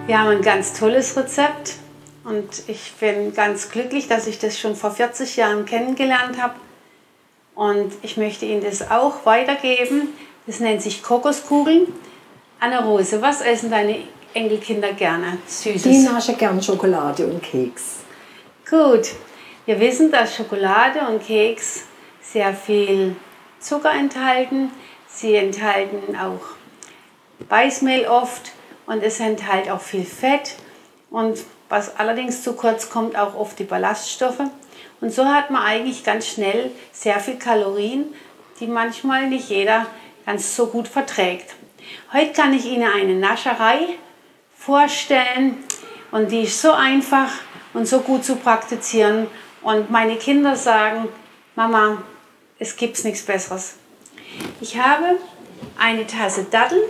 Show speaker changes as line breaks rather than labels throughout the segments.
Wir haben ein ganz tolles Rezept und ich bin ganz glücklich, dass ich das schon vor 40 Jahren kennengelernt habe. Und ich möchte Ihnen das auch weitergeben. Das nennt sich Kokoskugeln. Anne-Rose, was essen deine Enkelkinder gerne? Süßes?
Die naschen gern Schokolade und Keks.
Gut, wir wissen, dass Schokolade und Keks sehr viel Zucker enthalten. Sie enthalten auch Weißmehl oft und es enthält auch viel Fett. Und was allerdings zu kurz kommt, auch oft die Ballaststoffe. Und so hat man eigentlich ganz schnell sehr viel Kalorien, die manchmal nicht jeder ganz so gut verträgt. Heute kann ich Ihnen eine Nascherei vorstellen und die ist so einfach und so gut zu praktizieren. Und meine Kinder sagen, Mama, es gibt nichts Besseres. Ich habe eine Tasse Datteln.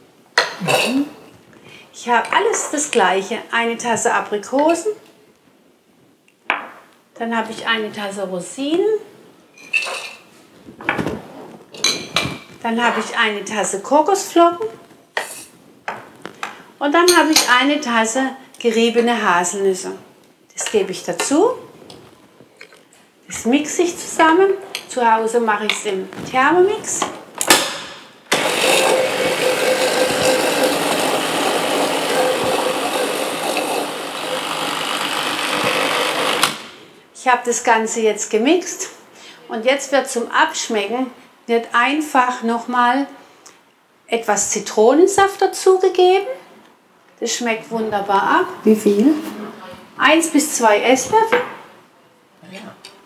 Ich habe alles das Gleiche. Eine Tasse Aprikosen. Dann habe ich eine Tasse Rosinen. Dann habe ich eine Tasse Kokosflocken. Und dann habe ich eine Tasse geriebene Haselnüsse. Das gebe ich dazu. Das mixe ich zusammen. Zu Hause mache ich es im Thermomix. Ich habe das Ganze jetzt gemixt und jetzt wird zum Abschmecken einfach nochmal etwas Zitronensaft dazugegeben. Das schmeckt wunderbar ab.
Wie viel?
1 bis 2 Esslöffel.